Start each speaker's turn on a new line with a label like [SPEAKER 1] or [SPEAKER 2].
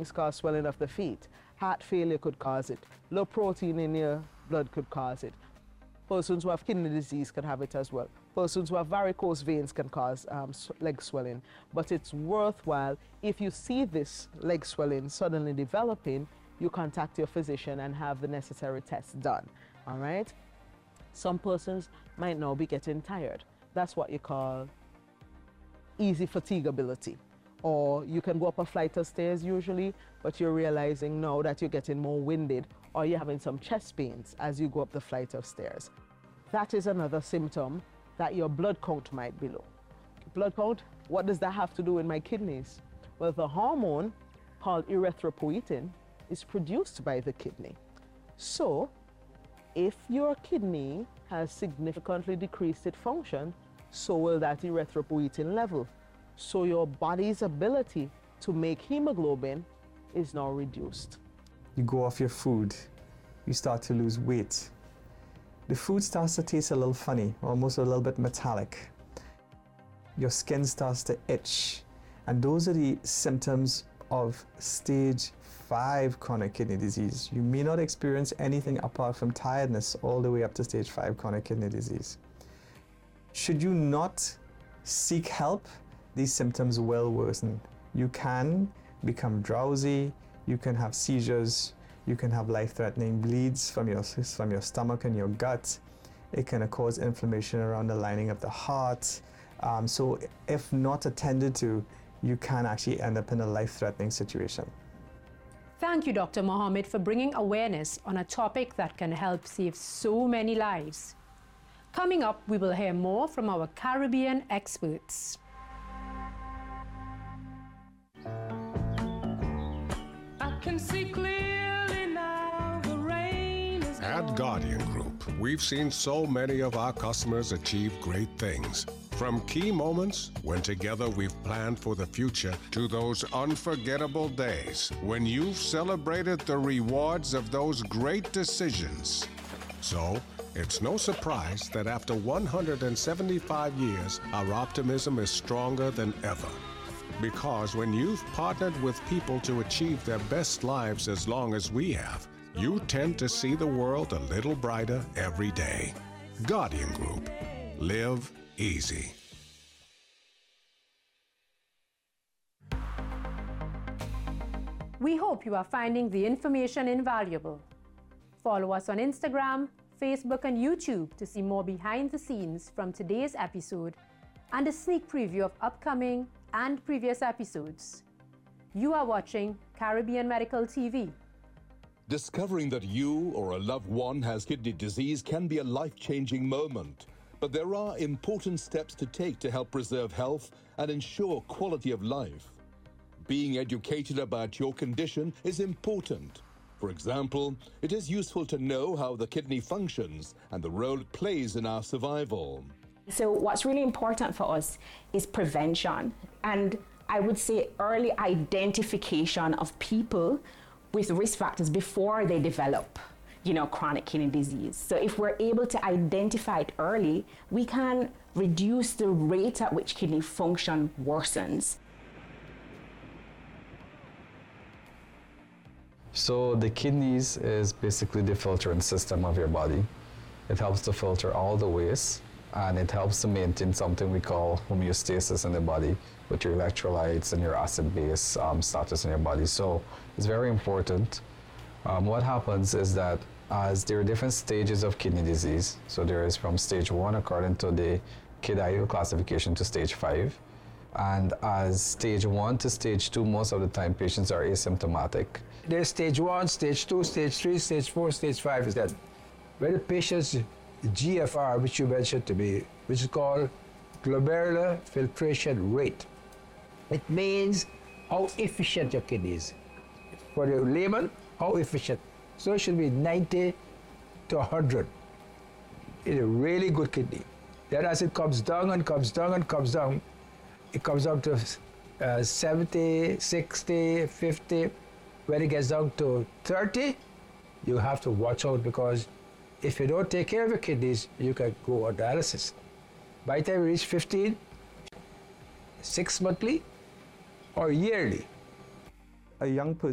[SPEAKER 1] things cause swelling of the feet. Heart failure could cause it. Low protein in your blood could cause it. Persons who have kidney disease can have it as well. Persons who have varicose veins can cause leg swelling. But it's worthwhile, if you see this leg swelling suddenly developing, you contact your physician and have the necessary tests done, all right? Some persons might now be getting tired. That's what you call easy fatigability. Or you can go up a flight of stairs usually, but you're realizing now that you're getting more winded, or you're having some chest pains as you go up the flight of stairs. That is another symptom that your blood count might be low. Blood count, what does that have to do with my kidneys? Well, the hormone called erythropoietin is produced by the kidney. So, if your kidney has significantly decreased its function, so will that erythropoietin level. So your body's ability to make hemoglobin is now reduced.
[SPEAKER 2] You go off your food, you start to lose weight. The food starts to taste a little funny, almost a little bit metallic. Your skin starts to itch. And those are the symptoms of stage 5 chronic kidney disease. You may not experience anything apart from tiredness all the way up to stage 5 chronic kidney disease. Should you not seek help, these symptoms will worsen. You can become drowsy, you can have seizures, you can have life-threatening bleeds from your stomach and your gut. It can cause inflammation around the lining of the heart. So if not attended to, you can actually end up in a life-threatening situation.
[SPEAKER 3] Thank you, Dr. Mohammed, for bringing awareness on a topic that can help save so many lives. Coming up, we will hear more from our Caribbean experts.
[SPEAKER 4] At Guardian Group, we've seen so many of our customers achieve great things. From key moments when together we've planned for the future to those unforgettable days when you've celebrated the rewards of those great decisions. So, it's no surprise that after 175 years, our optimism is stronger than ever. Because when you've partnered with people to achieve their best lives as long as we have, you tend to see the world a little brighter every day. Guardian Group. Live easy.
[SPEAKER 3] We hope you are finding the information invaluable. Follow us on Instagram, Facebook, and YouTube to see more behind the scenes from today's episode and a sneak preview of upcoming and previous episodes. You are watching Caribbean Medical TV.
[SPEAKER 5] Discovering that you or a loved one has kidney disease can be a life-changing moment, but there are important steps to take to help preserve health and ensure quality of life. Being educated about your condition is important. For example, it is useful to know how the kidney functions and the role it plays in our survival.
[SPEAKER 6] So what's really important for us is prevention, and I would say early identification of people with risk factors before they develop, chronic kidney disease. So if we're able to identify it early, we can reduce the rate at which kidney function worsens.
[SPEAKER 2] So the kidneys is basically the filtering system of your body. It helps to filter all the waste, and it helps to maintain something we call homeostasis in the body with your electrolytes and your acid-base status in your body. So it's very important. What happens is that as there are different stages of kidney disease, so there is from stage 1 according to the KDIGO classification to stage 5. And as stage 1 to stage 2, most of the time patients are asymptomatic.
[SPEAKER 7] There's stage 1, stage 2, stage 3, stage 4, stage 5 is that when the patient's GFR, which you mentioned to me, which is called glomerular filtration rate. It means how efficient your kidney is. For the layman, how efficient. So it should be 90 to 100. It's a really good kidney. Then as it comes down and comes down and comes down, it comes down to 70, 60, 50. When it gets down to 30, you have to watch out, because if you don't take care of your kidneys, you can go on dialysis. By the time you reach 15, 6 monthly or yearly.
[SPEAKER 2] A young person